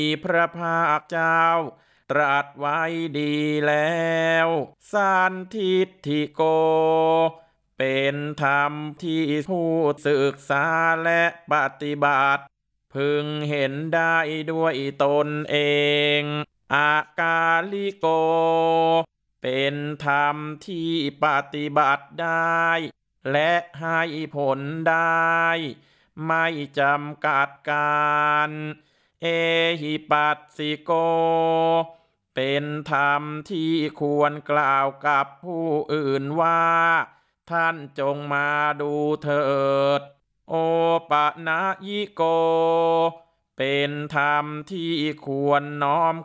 พระภาคเจ้าตรัสไว้ดีแล้วสันทิฏฐิโกเป็นธรรมที่ผู้ศึกษาและปฏิบัติพึงเห็นได้ด้วยตนเองอากาลิโกเป็นธรรมที่ปฏิบัติได้และให้ผลได้ไม่จำกัดการเอหิปัสสิโกเป็นธรรมที่ควรกล่าวกับผู้อื่นว่าท่านจงมาดูเถิดโอปะนะยิโกเป็นธรรมที่ควรน้อม